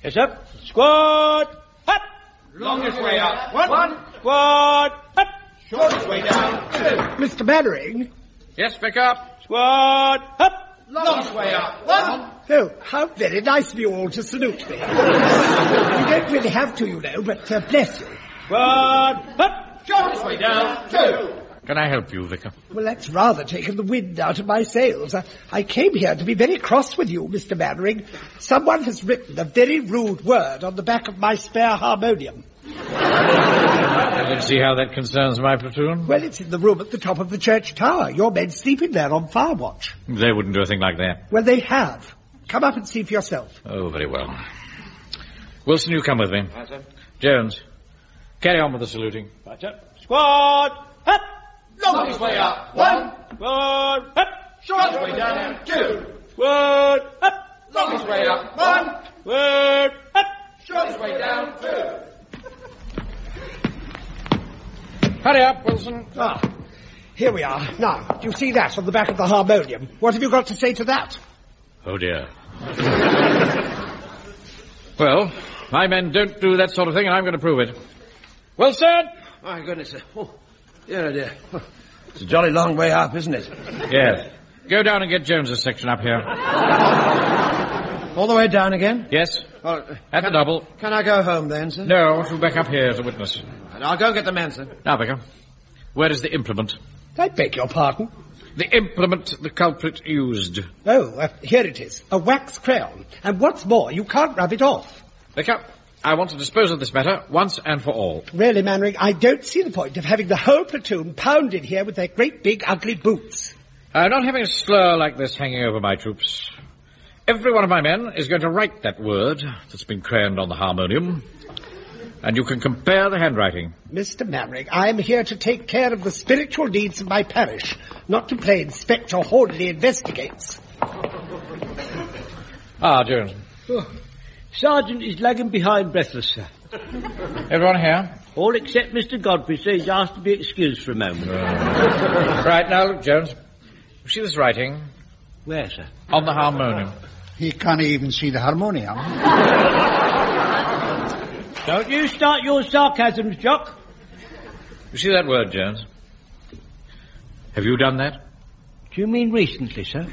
Yes, sir. Squad up. Longest way up. One. Squad up. Shortest way down. Two. Mr. Mannering? Yes, pick up. Squad up. Longest way up. One. Oh, how very nice of you all to salute me. You don't really have to, you know, but bless you. Squad up. Shortest way down. Two. Can I help you, Vicar? Well, that's rather taken the wind out of my sails. I came here to be very cross with you, Mr. Mannering. Someone has written a very rude word on the back of my spare harmonium. I don't see how that concerns my platoon. Well, it's in the room at the top of the church tower. Your men sleeping there on fire watch. They wouldn't do a thing like that. Well, they have. Come up and see for yourself. Oh, very well. Wilson, you come with me. Right, sir. Jones, carry on with the saluting. Right, sir. Squad up. Longest way up. One. Squad up. Shortest way down. Two. Squad up. Longest way up. One. Squad up. Shortest way down. Two. Hurry up, Wilson. Ah, here we are. Now, do you see that on the back of the harmonium? What have you got to say to that? Oh, dear. Well, my men don't do that sort of thing, and I'm going to prove it. Wilson! My goodness, sir. Oh, dear. It's a jolly long way up, isn't it? Yes. Go down and get Jones's section up here. All the way down again? Yes. Oh, At the double. Can I go home then, sir? No, I want you back up here as a witness. I'll go and get the men, sir. Now, Vicar, where is the implement? I beg your pardon? The implement the culprit used. Oh, here it is. A wax crayon. And what's more, you can't rub it off. Vicar, I want to dispose of this matter once and for all. Really, Mannering, I don't see the point of having the whole platoon pounded here with their great big ugly boots. I'm not having a slur like this hanging over my troops. Every one of my men is going to write that word that's been crayoned on the harmonium, and you can compare the handwriting. Mr. Mannering, I am here to take care of the spiritual needs of my parish, not to play Inspector Hornley Investigates. Ah, Jones. Oh, Sergeant is lagging behind breathless, sir. Everyone here? All except Mr. Godfrey, sir. He's asked to be excused for a moment. Right, now, look, Jones. You see this writing? Where, sir? On the harmonium. He can't even see the harmonium. Don't you start your sarcasms, Jock. You see that word, Jones? Have you done that? Do you mean recently, sir?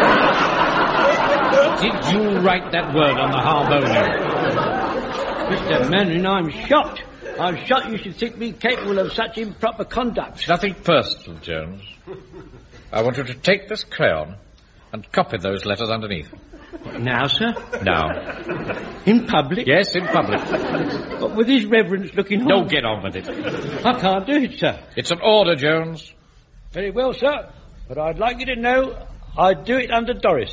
Did you write that word on the harmonium? Mr. Mannering, I'm shocked. I'm shocked you should think me capable of such improper conduct. Nothing personal, Jones. I want you to take this crayon and copy those letters underneath. Now, sir? Now. In public? Yes, in public. But with his reverence looking on. Don't get on with it. I can't do it, sir. It's an order, Jones. Very well, sir. But I'd like you to know I'd do it under Doris.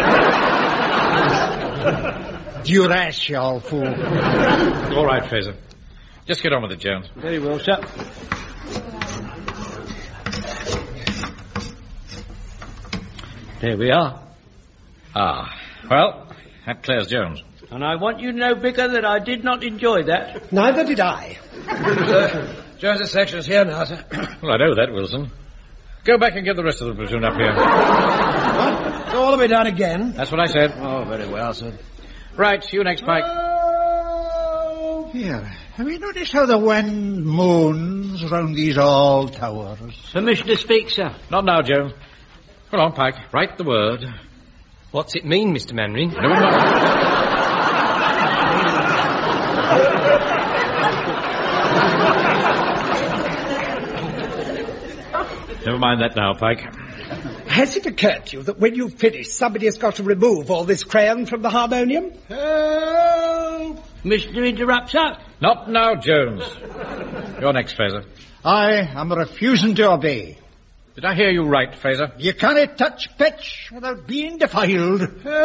Duress, you old fool. All right, Fraser. Just get on with it, Jones. Very well, sir. There we are. Ah, well, that clears Jones. And I want you to know, Vicar, that I did not enjoy that. Neither did I. Jones's section's here now, sir. Well, I know that, Wilson. Go back and get the rest of the platoon up here. What? Go all the way down again? That's what I said. Oh, very well, sir. Right, you next, Pike. Here, have you noticed how the wind moans round these old towers? Permission to speak, sir. Not now, Jones. Come on, Pike. Write the word. What's it mean, Mr. Mannering? Never mind. Never mind that now, Pike. Has it occurred to you that when you've finished, somebody has got to remove all this crayon from the harmonium? Mr. Interrupts us. Not now, Jones. You're next, Fraser. I am refusing to obey. Did I hear you right, Fraser? You can't touch pitch without being defiled.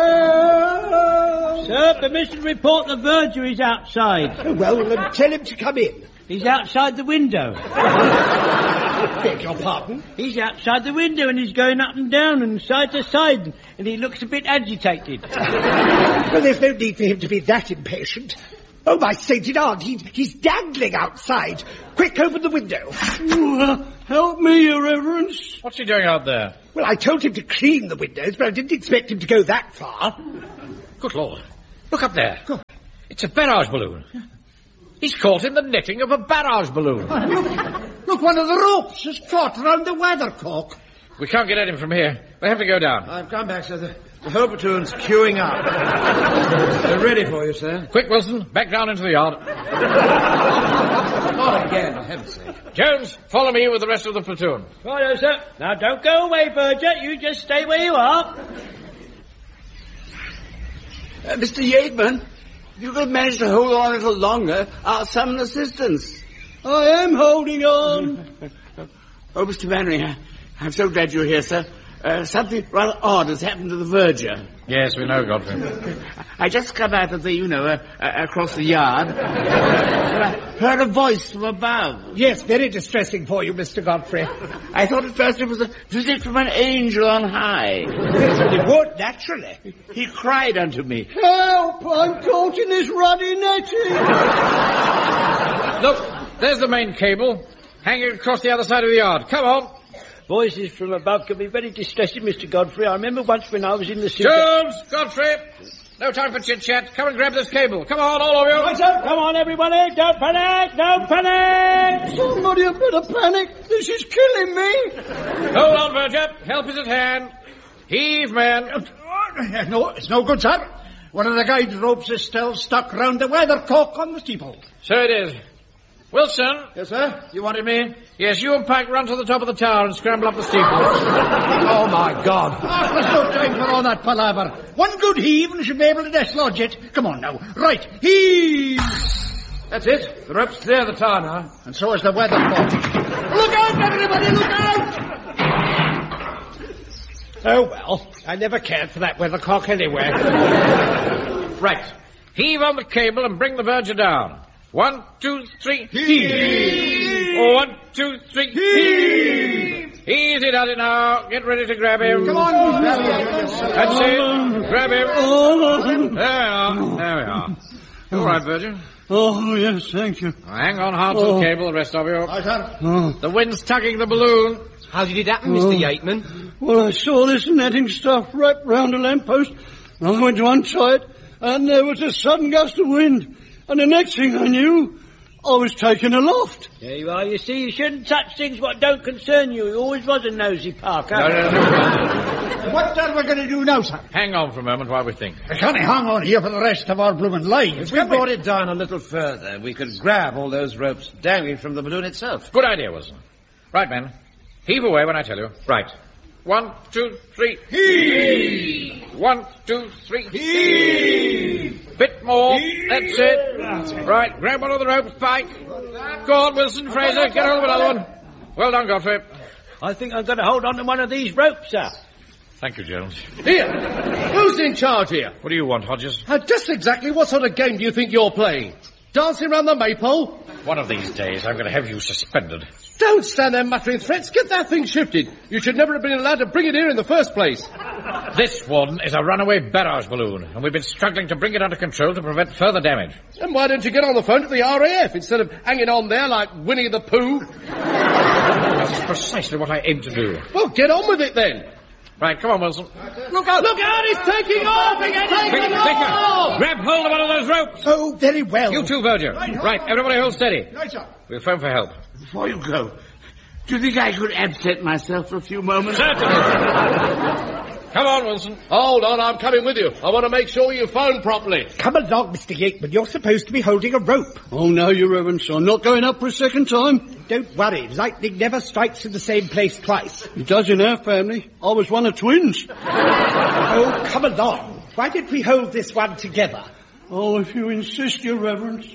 Sir, permission to report the verger is outside. Oh, well, then tell him to come in. He's outside the window. Beg your pardon? He's outside the window and he's going up and down and side to side and he looks a bit agitated. Well, there's no need for him to be that impatient. Oh, my sainted aunt, he's dangling outside. Quick, open the window. Help me, Your Reverence. What's he doing out there? Well, I told him to clean the windows, but I didn't expect him to go that far. Good Lord. Look up there. Oh. It's a barrage balloon. He's caught in the netting of a barrage balloon. Look, one of the ropes is caught round the weathercock. We can't get at him from here. We have to go down. I've come back, sir. The whole platoon's queuing up. They're ready for you, sir. Quick, Wilson, back down into the yard. Not again, for heaven's sake. Jones, follow me with the rest of the platoon. Righto, sir. Now, don't go away, Berger. You just stay where you are. Mr. Yeatman, if you could manage to hold on a little longer, I'll summon assistance. I am holding on. Oh, Mr. Mannering, I'm so glad you're here, sir. Something rather odd has happened to the verger. Yes, we know, Godfrey. I just come out of the, across the yard. I heard a voice from above. Yes, very distressing for you, Mr. Godfrey. I thought at first it was a visit from an angel on high. Yes, but it would, naturally. He cried unto me. Help! I'm caught in this ruddy netting. Look, there's the main cable, hanging across the other side of the yard. Come on. Voices from above can be very distressing, Mr. Godfrey. I remember once when I was in the city... Jones, Godfrey, no time for chit-chat. Come and grab this cable. Come on, all of you. Right, sir. Come on, everybody. Don't panic. Don't panic. Somebody had better panic. This is killing me. Hold on, Verger. Help is at hand. Heave, man. No, it's no good, sir. One of the guide ropes is still stuck round the weathercock on the steeple. So it is. Wilson. Yes, sir? You wanted me? Yes, you and Pike run to the top of the tower and scramble up the steeple. Oh, my God. There's no time for all that palaver. One good heave and she'll be able to dislodge it. Come on now. Right, heave! That's it. The rope's clear the tower now. And so is the weathercock. Look out, everybody, look out! Oh, well, I never cared for that weathercock anyway. Right. Heave on the cable and bring the verger down. 1, 2, 3, heave! 1, 2, 3, heave! Easy does it now. Get ready to grab him. Come on. That's it. Grab him. There we are. All right, Verger. Oh, yes, thank you. Hang on hard to the cable, the rest of you. Right, sir. The wind's tugging the balloon. How did it happen, Mr. Yeatman? Well, I saw this netting stuff wrapped round a lamppost, and I went to untie it, and there was a sudden gust of wind. And the next thing I knew, I was taken aloft. There you are. You see, you shouldn't touch things what don't concern you. You always was a nosy Parker. No. What are we going to do now, sir? Hang on for a moment while we think. We can't hang on here for the rest of our blooming lives. If we brought it down a little further, we could grab all those ropes dangling from the balloon itself. Good idea, Wilson. Right, men. Heave away when I tell you. Right. 1, 2, 3. Heave! 1, 2, 3. Heave! Bit more. That's it. Right, grab one of the ropes, Pike. Go on, Wilson, Fraser, get hold of another one. Well done, Godfrey. I think I'm going to hold on to one of these ropes, sir. Thank you, Jones. Here! Who's in charge here? What do you want, Hodges? Just exactly what sort of game do you think you're playing? Dancing around the maypole? One of these days, I'm going to have you suspended. Don't stand there muttering threats. Get that thing shifted. You should never have been allowed to bring it here in the first place. This one is a runaway barrage balloon, and we've been struggling to bring it under control to prevent further damage. Then why don't you get on the phone to the RAF instead of hanging on there like Winnie the Pooh? That's precisely what I aim to do. Well, get on with it then. Right, come on, Wilson. Look out! Look out! It's taking off! It's taking off! Grab hold of one of those ropes. Oh, very well. You too, Verger. Right, everybody hold steady. Right, sir. We'll phone for help. Before you go, do you think I could absent myself for a few moments? Certainly. Come on, Wilson. Hold on, I'm coming with you. I want to make sure you phone properly. Come along, Mr. Yeatman. You're supposed to be holding a rope. Oh, no, Your Reverence. I'm not going up for a second time. Don't worry. Lightning never strikes in the same place twice. It does in our family. I was one of twins. Oh, come along. Why did we hold this one together? Oh, if you insist, Your Reverence.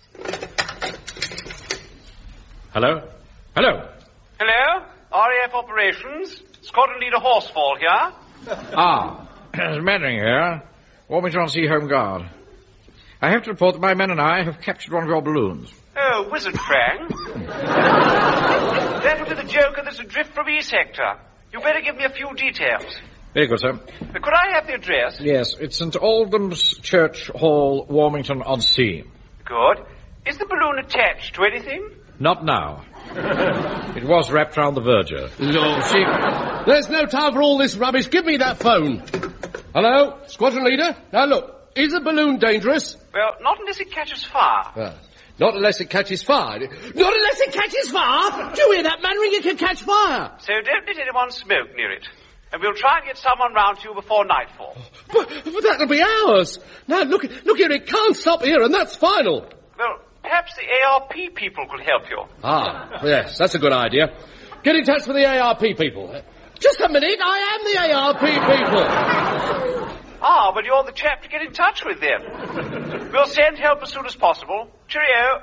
Hello? Hello? Hello? RAF Operations? Squadron Leader Horsefall here. There's Mannering here. Warmington on Sea Home Guard. I have to report that my men and I have captured one of your balloons. Oh, Wizard Frank. That will be the Joker that's adrift from East Sector. You better give me a few details. Very good, sir. Could I have the address? Yes, it's St. Aldham's Church Hall, Warmington on Sea. Good. Is the balloon attached to anything? Not now. It was wrapped round the verger. There's no time for all this rubbish. Give me that phone. Hello? Squadron leader? Now look, is the balloon dangerous? Well, not unless it catches fire. Not unless it catches fire. Not unless it catches fire? Do you hear that, Mannering? It can catch fire. So don't let anyone smoke near it. And we'll try and get someone round to you before nightfall. But that'll be hours. Now, look here, it can't stop here, and that's final. Well, perhaps the ARP people could help you. Yes, that's a good idea. Get in touch with the ARP people. Just a minute, I am the ARP people. But you're the chap to get in touch with then. We'll send help as soon as possible. Cheerio.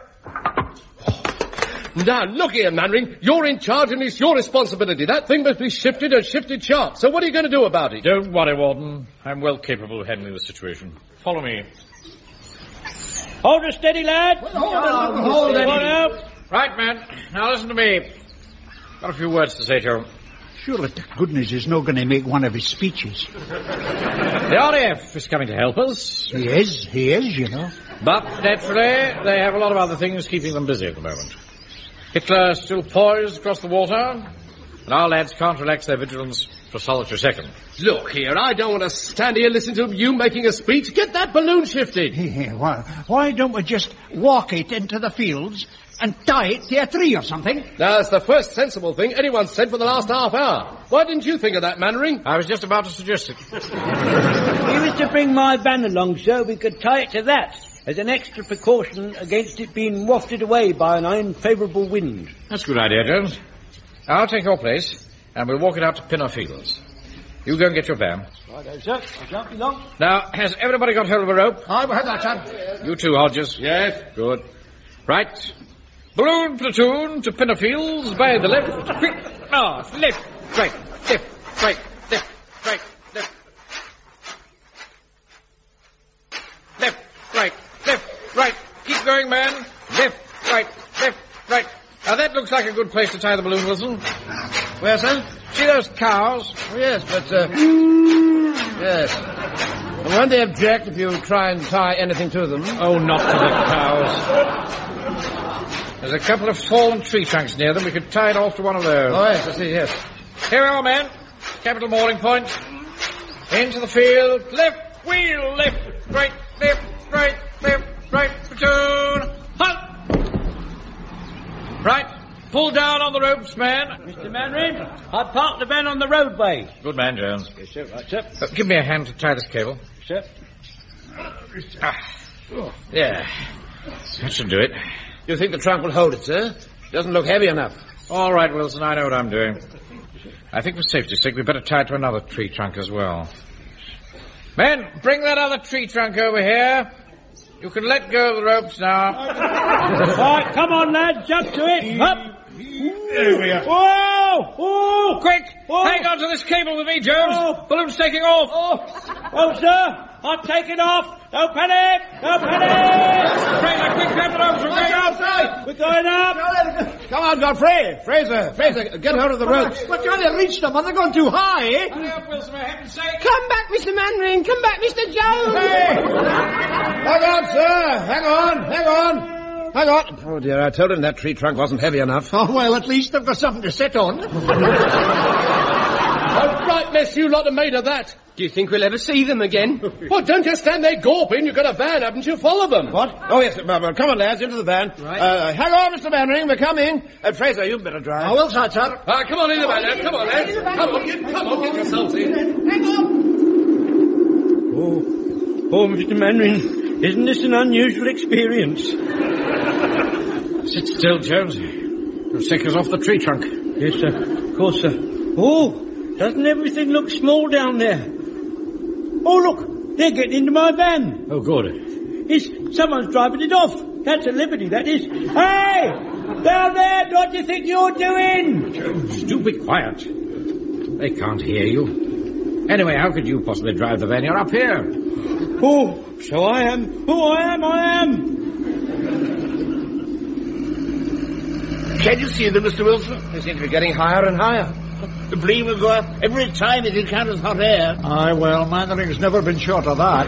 Now, look here, Mannering. You're in charge and it's your responsibility. That thing must be shifted and shifted sharp. So what are you going to do about it? Don't worry, Warden. I'm well capable of handling the situation. Follow me. Hold her steady, lad. Hold it. Out. Right, man. Now listen to me. Got a few words to say to you. Sure, to goodness is not going to make one of his speeches. The RAF is coming to help us. He is, you know. But, naturally, they have a lot of other things keeping them busy at the moment. Hitler still poised across the water, and our lads can't relax their vigilance for a solitary second. Look here, I don't want to stand here listening to you making a speech. Get that balloon shifted. Why don't we just walk it into the fields and tie it to a tree or something? That's the first sensible thing anyone's said for the last half hour. Why didn't you think of that, Mannering? I was just about to suggest it. If you was to bring my van along, sir, we could tie it to that as an extra precaution against it being wafted away by an unfavourable wind. That's a good idea, Jones. I'll take your place, and we'll walk it out to Pinner Fields. You go and get your van. Right, sir. I shan't be long. Now, has everybody got hold of a rope? I've had that, sir. You too, Hodges. Yes. Good. Right. Balloon platoon to Pinner Fields by the left. Quick. Left. Right. Left. Right. Left. Right. Left. Left. Right. Left. Right. Keep going, man. Left. Right. Left. Right. Now, that looks like a good place to tie the balloon, Wilson. Where, sir? See those cows? Oh, yes, but, yes. Won't they object if you try and tie anything to them? Oh, not to the cows. There's a couple of fallen tree trunks near them. We could tie it off to one of those. Oh, yes, I see, yes. Here we are, men. Capital mooring point. Into the field. Left wheel, left, right, platoon. Halt! Right. Pull down on the ropes, man. Mr. Mannering, I parked the van on the roadway. Good man, Jones. Yes, sir. Right, sir. Give me a hand to tie this cable. Sir. Yeah. That should do it. You think the trunk will hold it, sir? Doesn't look heavy enough. All right, Wilson, I know what I'm doing. I think for safety's sake, we'd better tie it to another tree trunk as well. Men, bring that other tree trunk over here. You can let go of the ropes now. All right, come on, lads, jump to it. Up. There we are. Whoa! Whoa! Quick! Whoa. Hang on to this cable with me, Jones. Whoa. Balloon's taking off. Oh, sir, I'm taking off. No panic! No panic! Fraser, quick, grab the ropes. We're going up. We're going up. Come on, Godfrey. Fraser, get hold of the ropes. But trying to reach them, are they going too high, eh? Hurry up, Wilson, for heaven's sake. Come back, Mr. Mannering. Come back, Mr. Jones. Hey! Hang on, sir. Hang on. Oh, dear, I told him that tree trunk wasn't heavy enough. Oh, well, at least they've got something to sit on. A right mess you lot have made of that. Do you think we'll ever see them again? Well, don't just stand there gawping. You've got a van, haven't you? Follow them. What? Oh, yes, come on, lads, into the van. Right. Hang on, Mr. Mannering, we're coming. Fraser, you better drive. I will, sir. Come on in the van, lads. Come on, lads. Come on, get yourselves in. Hang on. Oh, Mr. Mannering, isn't this an unusual experience? Sit still, Jones. You'll take us off the tree trunk. Yes, sir. Of course, sir. Oh, doesn't everything look small down there? Oh, look, they're getting into my van. Oh, good. Someone's driving it off. That's a liberty, that is. Hey! Down there, what do you think you're doing? Jones, do be quiet. They can't hear you. Anyway, how could you possibly drive the van? You're up here. Oh, so I am. Oh, I am. Can you see them, Mr. Wilson? They seem to be getting higher and higher. The flame will go up every time it encounters hot air. Aye, well, Mannering's never been short of that.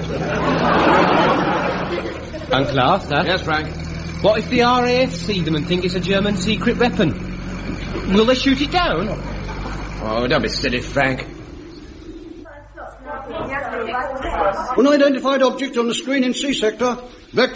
Uncle Arthur? Yes, Frank? What if the RAF see them and think it's a German secret weapon? Will they shoot it down? Oh, don't be silly, Frank. Unidentified object on the screen in C sector. Vector